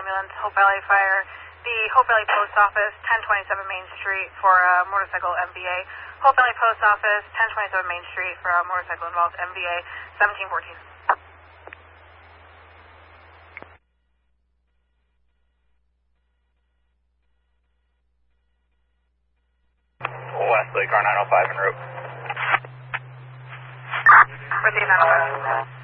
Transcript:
ambulance, Hope Valley Fire, the Hope Valley Post Office, 1027 Main Street for a motorcycle MVA. Hope Valley Post Office, 1027 Main Street for a motorcycle involved MVA, 1714. Wesley, car 905 en route. With the 905.